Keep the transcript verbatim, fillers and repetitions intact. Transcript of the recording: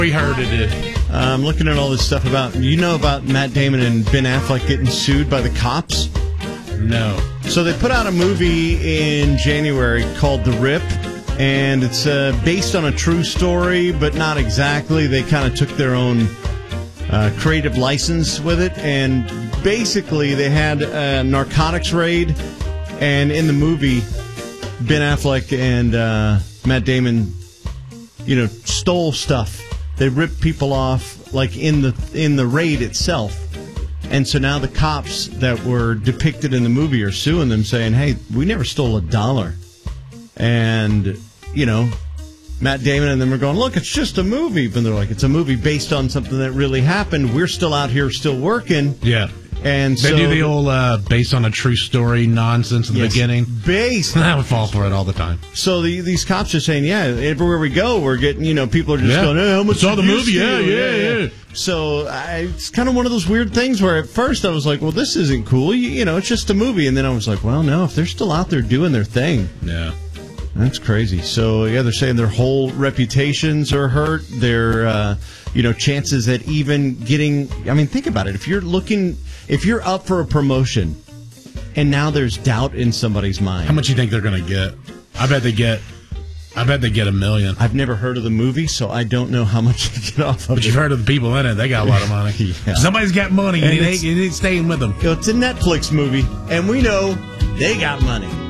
We heard it. I'm looking at all this stuff about, you know about Matt Damon and Ben Affleck getting sued by the cops? No. So they put out a movie in January called The Rip, and it's uh, based on a true story, but not exactly. They kind of took their own uh, creative license with it, and basically they had a narcotics raid, and in the movie, Ben Affleck and uh, Matt Damon, you know, stole stuff. They ripped people off, like in the in the raid itself. And so now the cops that were depicted in the movie are suing them, saying, hey, we never stole a dollar. And, you know, Matt Damon and them are going, look, it's just a movie. But they're like, it's a movie based on something that really happened. We're still out here still working. Yeah. And they so, do the old uh, based on a true story nonsense in the yes, beginning. Based. I would fall for it all the time. So the, these cops are saying, yeah, everywhere we go, we're getting, you know, people are just yeah. going, hey, how much saw the movie, yeah, yeah, yeah, yeah. So I, it's kind of one of those weird things where at first I was like, well, this isn't cool. You, you know, it's just a movie. And then I was like, well, no, if they're still out there doing their thing. Yeah. That's crazy. So, yeah, they're saying their whole reputations are hurt. Their, uh, you know, chances at even getting, I mean, think about it. If you're looking, if you're up for a promotion and now there's doubt in somebody's mind. How much do you think they're going to get? I bet they get, I bet they get a million. I've never heard of the movie, so I don't know how much to get off of But it. you've heard of the people in it. They got a lot of money. Yeah. Somebody's got money, and, and it ain't, it ain't staying with them. You know, it's a Netflix movie, and we know they got money.